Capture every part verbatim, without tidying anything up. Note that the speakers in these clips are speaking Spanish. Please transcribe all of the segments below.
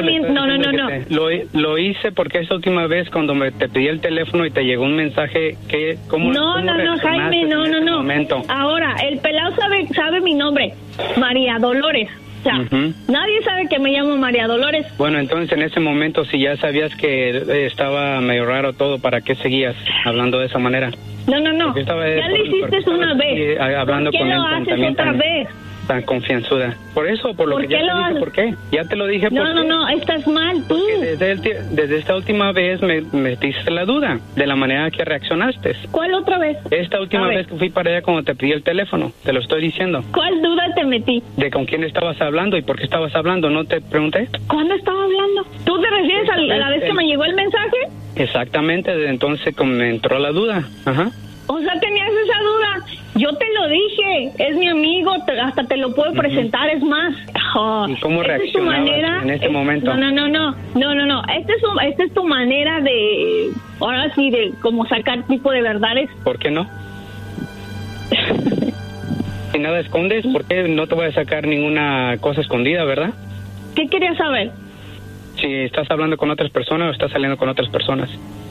mientes. No, no, no, no. Te, lo, lo hice porque esa última vez cuando me te pedí el teléfono y te llegó un mensaje que cómo No, cómo no, no, Jaime, no, no, no. Momento? Ahora, el pelado sabe sabe mi nombre, María Dolores. O sea, uh-huh. Nadie sabe que me llamo María Dolores. Bueno, entonces en ese momento, si ya sabías que eh, estaba medio raro todo, ¿para qué seguías hablando de esa manera? No, no, no. Estaba, ya lo hiciste una vez. Hablando ¿Por qué con lo él, haces otra tan, vez? Tan confianzuda. Por eso, por lo ¿Por que ya te dije, haces? ¿por qué? Ya te lo dije, No, ¿por no, qué? no, estás mal tú. Desde, el, desde esta última vez me metiste la duda de la manera que reaccionaste. ¿Cuál otra vez? Esta última vez que fui para allá cuando te pedí el teléfono, te lo estoy diciendo. ¿Cuál duda te metí? De con quién estabas hablando y por qué estabas hablando, ¿no te pregunté? ¿Cuándo estaba hablando? ¿Tú te refieres a la vez que me llegó el mensaje? Exactamente, desde entonces me entró la duda. Ajá. O sea, tenías esa duda. Yo te lo dije, es mi amigo, te, hasta te lo puedo uh-huh. presentar, es más. Oh, ¿Y cómo reaccionabas en este es, momento? No, no, no, no, no, no, no. Esta es, esta es tu manera de, ahora sí, de como sacar tipo de verdades. ¿Por qué no? Si nada escondes, ¿por qué no te voy a sacar ninguna cosa escondida, verdad? ¿Qué querías saber? Si estás hablando con otras personas o estás saliendo con otras personas.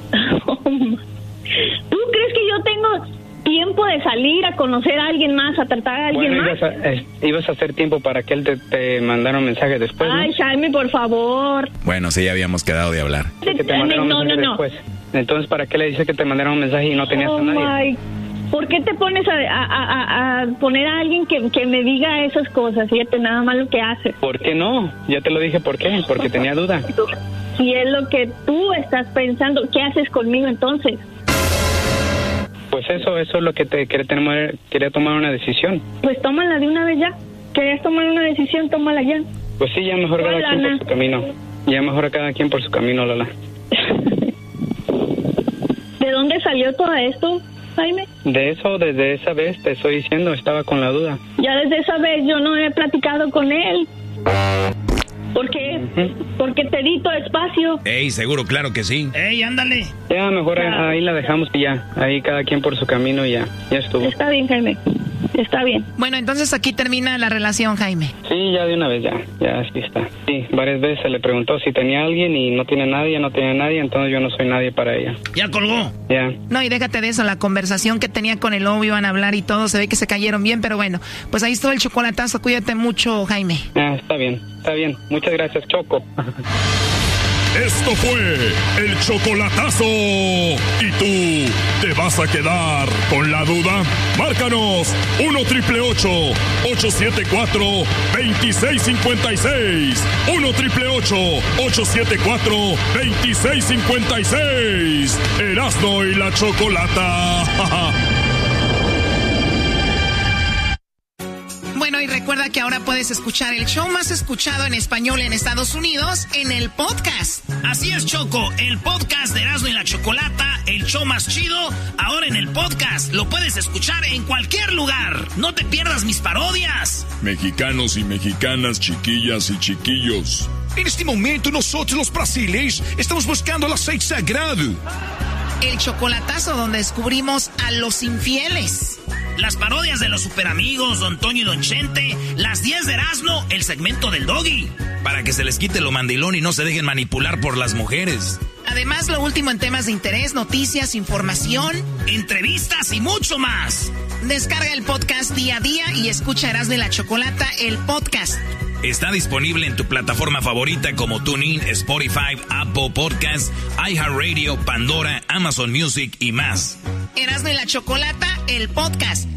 ¿Tú crees que yo tengo tiempo de salir a conocer a alguien más, a tratar a alguien bueno, más? Ibas a, eh, ibas a hacer tiempo para que él te, te mandara un mensaje después, Ay, ¿no? Jaime, por favor. Bueno, sí, ya habíamos quedado de hablar. Que te no, no, no. Después. Entonces, ¿para qué le dices que te mandaron un mensaje y no tenías oh a nadie? My. ¿Por qué te pones a, a, a, a poner a alguien que, que me diga esas cosas? Fíjate, nada más lo que haces. ¿Por qué no? Ya te lo dije, ¿por qué? Porque tenía duda. Si es lo que tú estás pensando, ¿qué haces conmigo entonces? Pues eso, eso es lo que te quería tomar, quería tomar una decisión. Pues tómala de una vez ya. ¿Querías tomar una decisión? Tómala ya. Pues sí, ya mejor cada quien por su camino. Ya mejor cada quien por su camino, Lola. ¿De dónde salió todo esto, Jaime? De eso, desde esa vez, te estoy diciendo, estaba con la duda. Ya desde esa vez yo no he platicado con él. ¿Por qué? Uh-huh. Porque te di todo espacio. Ey, seguro, claro que sí. Ey, ándale. Ya, mejor ya. Ahí la dejamos y ya. Ahí cada quien por su camino y ya. Ya estuvo. Está bien, Jaime. Está bien. Bueno, entonces aquí termina la relación, Jaime. Sí, ya de una vez, ya. Ya, así está. Sí, varias veces se le preguntó si tenía alguien y no tiene nadie, no tiene nadie, entonces yo no soy nadie para ella. ¿Ya colgó? Ya. No, y déjate de eso, la conversación que tenía con el novio, iban a hablar y todo, se ve que se cayeron bien, pero bueno, pues ahí está el chocolatazo, cuídate mucho, Jaime. Ah, está bien, está bien. Muchas gracias, Choco. Esto fue el chocolatazo. ¿Y tú te vas a quedar con la duda? Márcanos uno triple ocho, ocho siete cuatro, dos seis cinco seis. uno triple ocho, ocho siete cuatro, dos seis cinco seis. Erasmo y la Chocolata. Bueno, y recuerda que ahora puedes escuchar el show más escuchado en español en Estados Unidos en el podcast. Así es, Choco, el podcast de Erasmo y la Chocolata, el show más chido, ahora en el podcast. Lo puedes escuchar en cualquier lugar. No te pierdas mis parodias. Mexicanos y mexicanas, chiquillas y chiquillos. En este momento nosotros los brasileños estamos buscando el aceite sagrado. El chocolatazo donde descubrimos a los infieles. Las parodias de los superamigos, Don Toño y Don Chente, las diez de Erasmo, el segmento del Doggy. Para que se les quite lo mandilón y no se dejen manipular por las mujeres. Además, lo último en temas de interés, noticias, información, entrevistas y mucho más. Descarga el podcast día a día y escucha Erasmo y la Chocolata, el podcast. Está disponible en tu plataforma favorita como TuneIn, Spotify, Apple Podcasts, iHeartRadio, Pandora, Amazon Music y más. Erasmo y la Chocolata, el podcast.